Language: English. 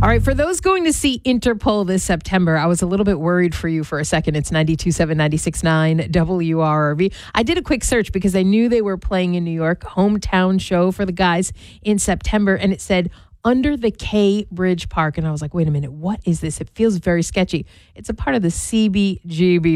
All right, for those going to see Interpol this September, I was a little bit worried for you for a second. It's 92.7, 96.9 WRRV. I did a quick search because I knew they were playing in New York, hometown show for the guys in September, and it said Under the K Bridge Park. And I was like, wait a minute, what is this? It feels very sketchy. It's a part of the CBGB